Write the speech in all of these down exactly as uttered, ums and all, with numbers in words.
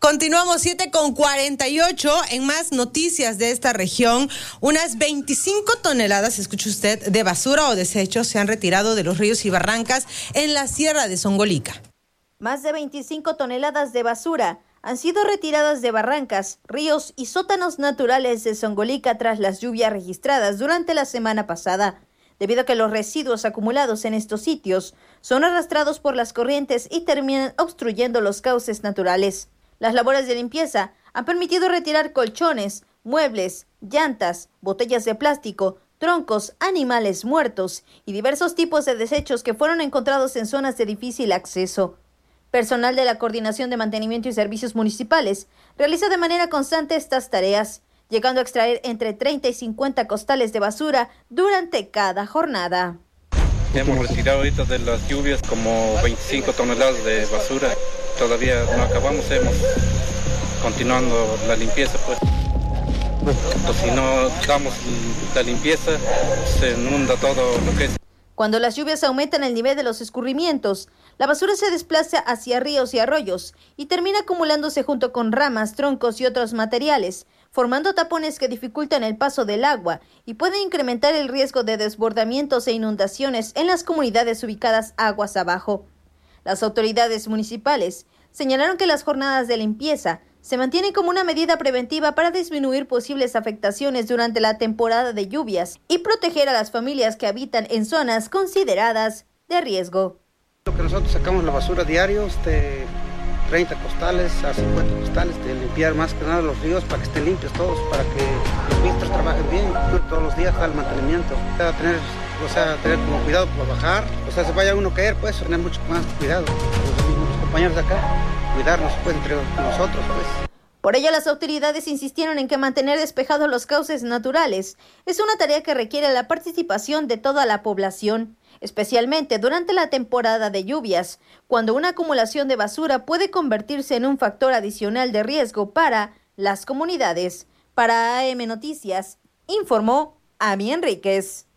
Continuamos siete con cuarenta y ocho. En más noticias de esta región, unas veinticinco toneladas, escuche usted, de basura o desechos se han retirado de los ríos y barrancas en la sierra de Songolica. Más de veinticinco toneladas de basura han sido retiradas de barrancas, ríos y sótanos naturales de Songolica tras las lluvias registradas durante la semana pasada, debido a que los residuos acumulados en estos sitios son arrastrados por las corrientes y terminan obstruyendo los cauces naturales. Las labores de limpieza han permitido retirar colchones, muebles, llantas, botellas de plástico, troncos, animales muertos y diversos tipos de desechos que fueron encontrados en zonas de difícil acceso. Personal de la Coordinación de Mantenimiento y Servicios Municipales realiza de manera constante estas tareas, llegando a extraer entre treinta y cincuenta costales de basura durante cada jornada. Hemos retirado ahorita de las lluvias como veinticinco toneladas de basura. Todavía no acabamos, hemos continuando la limpieza, pues. Pues si no damos la limpieza, se inunda todo lo que es. Cuando las lluvias aumentan el nivel de los escurrimientos, la basura se desplaza hacia ríos y arroyos y termina acumulándose junto con ramas, troncos y otros materiales, formando tapones que dificultan el paso del agua y pueden incrementar el riesgo de desbordamientos e inundaciones en las comunidades ubicadas aguas abajo. Las autoridades municipales señalaron que las jornadas de limpieza se mantienen como una medida preventiva para disminuir posibles afectaciones durante la temporada de lluvias y proteger a las familias que habitan en zonas consideradas de riesgo. Lo que nosotros sacamos la basura diario, este, treinta costales a cincuenta costales, de limpiar más que nada los ríos para que estén limpios todos, para que los filtros trabajen bien. Todos los días está el mantenimiento. Tener, o sea, tener como cuidado para bajar, o sea, se vaya uno a caer, pues tener mucho más cuidado. Los, los compañeros de acá, cuidarnos pues entre nosotros, pues. Por ello, las autoridades insistieron en que mantener despejados los cauces naturales es una tarea que requiere la participación de toda la población, especialmente durante la temporada de lluvias, cuando una acumulación de basura puede convertirse en un factor adicional de riesgo para las comunidades. Para A M Noticias, informó Ami Enríquez.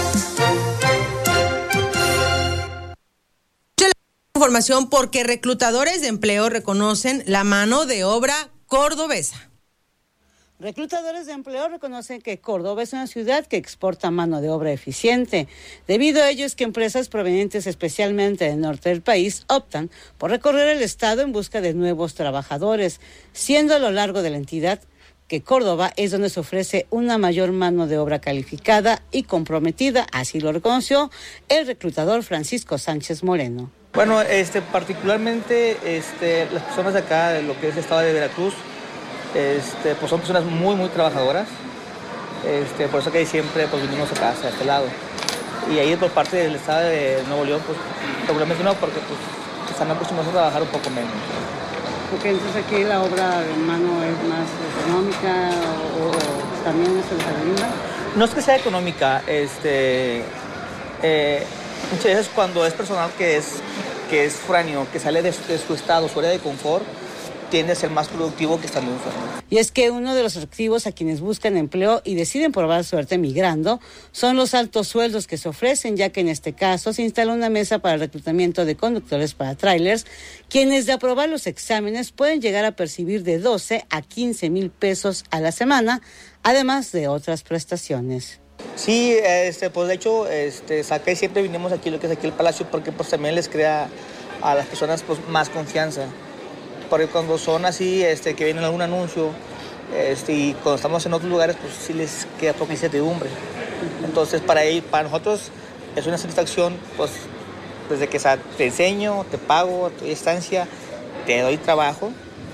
Información porque reclutadores de empleo reconocen la mano de obra cordobesa. Reclutadores de empleo reconocen que Córdoba es una ciudad que exporta mano de obra eficiente. Debido a ello es que empresas provenientes especialmente del norte del país optan por recorrer el estado en busca de nuevos trabajadores, siendo a lo largo de la entidad que Córdoba es donde se ofrece una mayor mano de obra calificada y comprometida, así lo reconoció el reclutador Francisco Sánchez Moreno. Bueno, este, particularmente este, las personas de acá, de lo que es el estado de Veracruz, este, pues son personas muy, muy trabajadoras. Este, por eso que siempre pues, vinimos acá, hacia este lado. Y ahí por parte del estado de Nuevo León, pues seguramente no, porque pues, están acostumbrados a trabajar un poco menos. Porque entonces aquí la obra de mano es más económica o, o también se les ayuda. No es que sea económica, este, eh, muchas veces cuando es personal que es, que es foráneo, que sale de, de su estado, su área de confort, tiende a ser más productivo que estando en foráneo. Y es que uno de los atractivos a quienes buscan empleo y deciden probar suerte migrando son los altos sueldos que se ofrecen, ya que en este caso se instala una mesa para el reclutamiento de conductores para trailers, quienes de aprobar los exámenes pueden llegar a percibir de doce a quince mil pesos a la semana, además de otras prestaciones. Sí, este, pues de hecho, este, saqué, siempre vinimos aquí, lo que es aquí el Palacio, porque pues también les crea a las personas pues, más confianza. Porque cuando son así, este, que vienen algún anuncio, este, y cuando estamos en otros lugares, pues sí les queda poca incertidumbre. Entonces, para ellos, para nosotros es una satisfacción, pues, desde que o sea, te enseño, te pago, te doy estancia, te doy trabajo.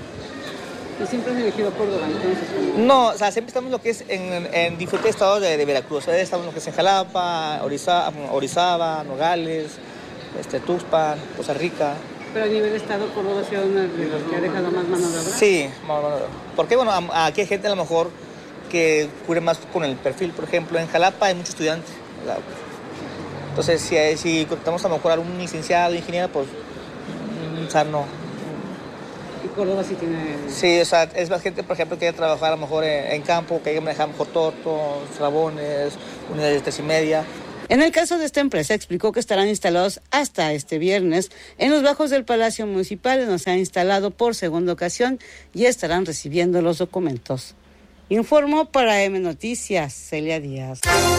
¿Y siempre has elegido Córdoba, entonces? No, o sea, siempre estamos en lo que es en, en diferentes estados de, de Veracruz. O sea, estamos en lo que es en Jalapa, Orizaba, Orizaba Nogales, este, Tuxpan, Poza Rica. Pero a nivel de estado, Córdoba ha sido uno de los que ha dejado más mano de obra. Sí, más mano de obra. Porque, bueno, aquí hay gente a lo mejor que cubre más con el perfil. Por ejemplo, en Jalapa hay muchos estudiantes. Entonces, si, hay, si contamos a lo mejor a un licenciado, ingeniero, pues, o sea, no. ¿Y Córdoba sí tiene...? Sí, o sea, es más gente, por ejemplo, que haya trabajado a lo mejor en, en campo, que haya manejado a lo mejor tortos, rabones, unidades de tres y media. En el caso de esta empresa, explicó que estarán instalados hasta este viernes en los bajos del Palacio Municipal, donde se han instalado por segunda ocasión y estarán recibiendo los documentos. Informó para M Noticias, Celia Díaz.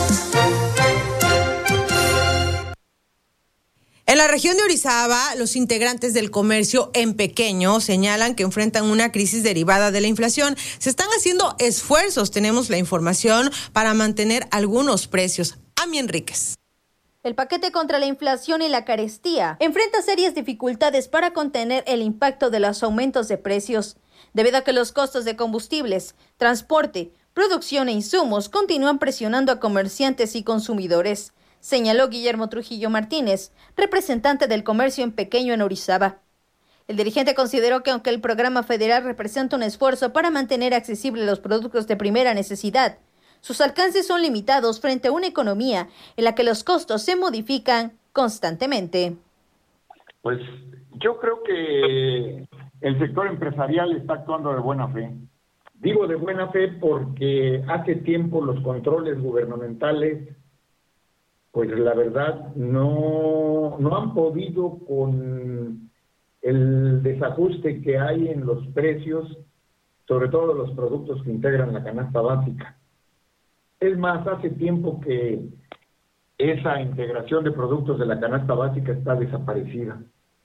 En la región de Orizaba, los integrantes del comercio en pequeño señalan que enfrentan una crisis derivada de la inflación. Se están haciendo esfuerzos, tenemos la información, para mantener algunos precios. Ami Enríquez. El paquete contra la inflación y la carestía enfrenta serias dificultades para contener el impacto de los aumentos de precios, debido a que los costos de combustibles, transporte, producción e insumos continúan presionando a comerciantes y consumidores, señaló Guillermo Trujillo Martínez, representante del comercio en pequeño en Orizaba. El dirigente consideró que aunque el programa federal representa un esfuerzo para mantener accesibles los productos de primera necesidad, sus alcances son limitados frente a una economía en la que los costos se modifican constantemente. Pues yo creo que el sector empresarial está actuando de buena fe. Digo de buena fe porque hace tiempo los controles gubernamentales, pues la verdad, no, no han podido con el desajuste que hay en los precios, sobre todo los productos que integran la canasta básica. Es más, hace tiempo que esa integración de productos de la canasta básica está desaparecida.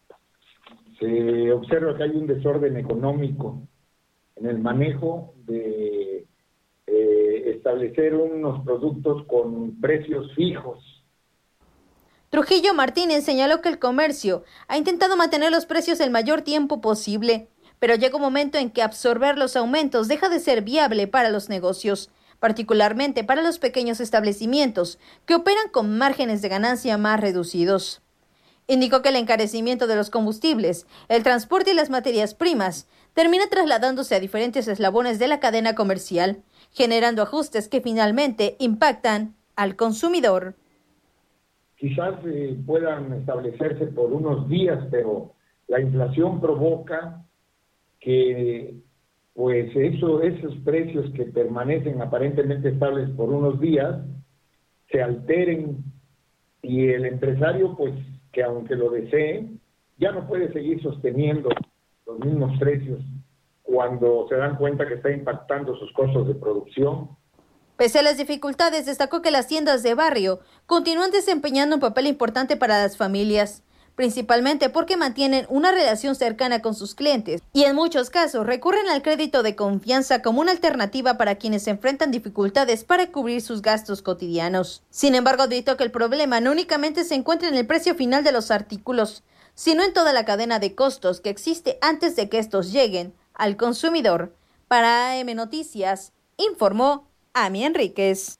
Se observa que hay un desorden económico en el manejo de eh, establecer unos productos con precios fijos. Trujillo Martínez señaló que el comercio ha intentado mantener los precios el mayor tiempo posible, pero llega un momento en que absorber los aumentos deja de ser viable para los negocios, particularmente para los pequeños establecimientos que operan con márgenes de ganancia más reducidos. Indicó que el encarecimiento de los combustibles, el transporte y las materias primas termina trasladándose a diferentes eslabones de la cadena comercial, generando ajustes que finalmente impactan al consumidor. Quizás eh, puedan establecerse por unos días, pero la inflación provoca que pues eso, esos precios que permanecen aparentemente estables por unos días se alteren y el empresario, pues que aunque lo desee, ya no puede seguir sosteniendo los mismos precios cuando se dan cuenta que está impactando sus costos de producción. Pese a las dificultades, destacó que las tiendas de barrio continúan desempeñando un papel importante para las familias, principalmente porque mantienen una relación cercana con sus clientes y en muchos casos recurren al crédito de confianza como una alternativa para quienes enfrentan dificultades para cubrir sus gastos cotidianos. Sin embargo, advirtió que el problema no únicamente se encuentra en el precio final de los artículos, sino en toda la cadena de costos que existe antes de que estos lleguen al consumidor. Para A M Noticias, informó Ami Enríquez.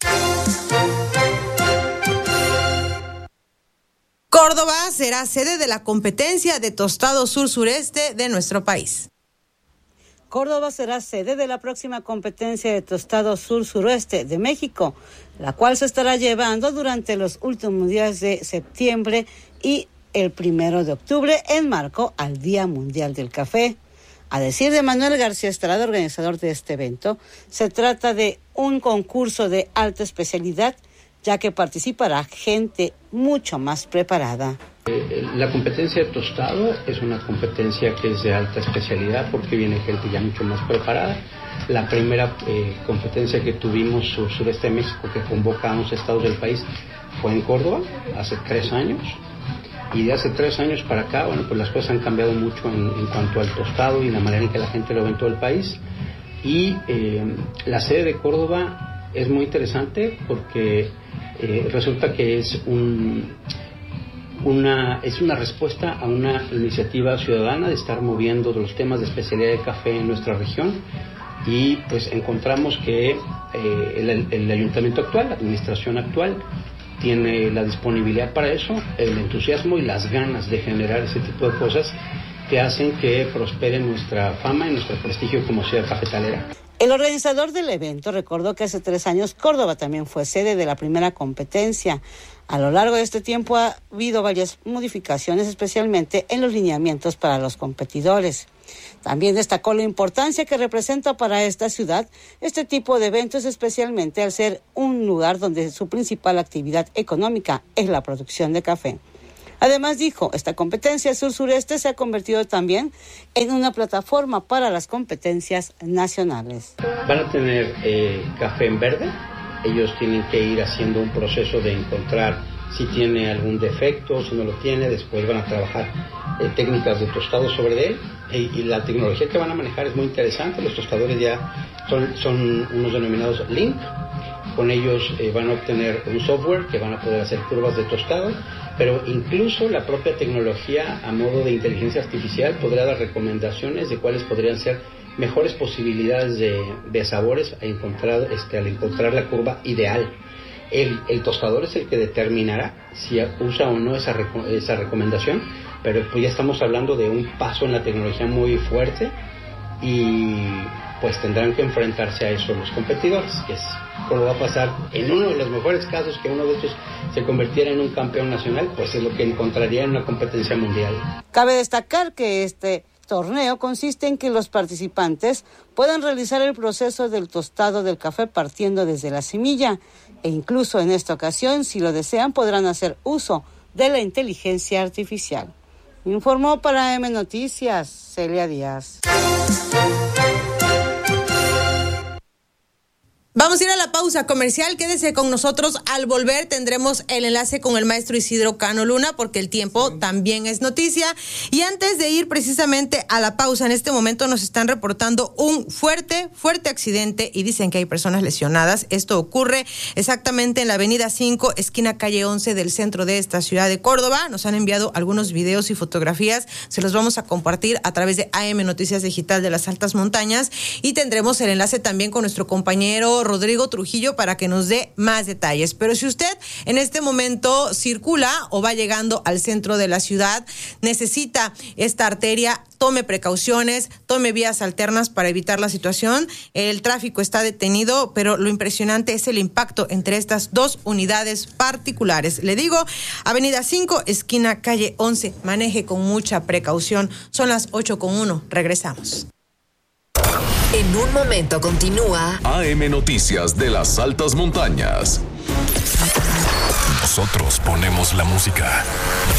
Córdoba será sede de la competencia de tostado sur-sureste de nuestro país. Córdoba será sede de la próxima competencia de tostado sur-suroeste de México, la cual se estará llevando durante los últimos días de septiembre y el primero de octubre en marco al Día Mundial del Café. A decir de Manuel García Estrada, organizador de este evento, se trata de un concurso de alta especialidad, ya que participará gente mucho más preparada. La competencia de tostado es una competencia que es de alta especialidad porque viene gente ya mucho más preparada. La primera eh, competencia que tuvimos sur sureste de México, que convoca a once estados del país, fue en Córdoba hace tres años. Y de hace tres años para acá, bueno, pues las cosas han cambiado mucho en, en cuanto al tostado y la manera en que la gente lo ve en todo el país. Y eh, la sede de Córdoba es muy interesante porque eh, resulta que es un, una, es una respuesta a una iniciativa ciudadana de estar moviendo los temas de especialidad de café en nuestra región. Y pues encontramos que eh, el, el ayuntamiento actual, la administración actual, tiene la disponibilidad para eso, el entusiasmo y las ganas de generar ese tipo de cosas que hacen que prospere nuestra fama y nuestro prestigio como ciudad cafetalera. El organizador del evento recordó que hace tres años Córdoba también fue sede de la primera competencia. A lo largo de este tiempo ha habido varias modificaciones, especialmente en los lineamientos para los competidores. También destacó la importancia que representa para esta ciudad este tipo de eventos, especialmente al ser un lugar donde su principal actividad económica es la producción de café. Además dijo, esta competencia sur-sureste se ha convertido también en una plataforma para las competencias nacionales. Van a tener eh, café en verde. Ellos tienen que ir haciendo un proceso de encontrar si tiene algún defecto, si no lo tiene. Después van a trabajar eh, técnicas de tostado sobre él. Y, y la tecnología que van a manejar es muy interesante. Los tostadores ya son, son unos denominados Link. Con ellos eh, van a obtener un software que van a poder hacer curvas de tostado, pero incluso la propia tecnología a modo de inteligencia artificial podrá dar recomendaciones de cuáles podrían ser mejores posibilidades de, de sabores a encontrar, este, al encontrar la curva ideal. El, el tostador es el que determinará si usa o no esa, esa recomendación, pero pues ya estamos hablando de un paso en la tecnología muy fuerte y pues tendrán que enfrentarse a eso los competidores, que es como va a pasar en uno de los mejores casos que uno de estos se convirtiera en un campeón nacional, pues es lo que encontraría en una competencia mundial. Cabe destacar que este torneo consiste en que los participantes puedan realizar el proceso del tostado del café partiendo desde la semilla e incluso en esta ocasión, si lo desean, podrán hacer uso de la inteligencia artificial. Informó para M Noticias, Celia Díaz. Vamos a ir a la pausa comercial, quédese con nosotros. Al volver tendremos el enlace con el maestro Isidro Cano Luna, porque el tiempo también es noticia. Y antes de ir precisamente a la pausa, en este momento nos están reportando un fuerte, fuerte accidente y dicen que hay personas lesionadas. Esto ocurre exactamente en la avenida cinco, esquina calle once del centro de esta ciudad de Córdoba. Nos han enviado algunos videos y fotografías, se los vamos a compartir a través de A M Noticias Digital de las Altas Montañas y tendremos el enlace también con nuestro compañero Rodrigo Trujillo para que nos dé más detalles. Pero si usted en este momento circula o va llegando al centro de la ciudad, necesita esta arteria, tome precauciones, tome vías alternas para evitar la situación. El tráfico está detenido, pero lo impresionante es el impacto entre estas dos unidades particulares. Le digo, avenida cinco, esquina calle once, maneje con mucha precaución. Son las ocho con uno, regresamos. En un momento continúa A M Noticias de las Altas Montañas. Nosotros ponemos la música.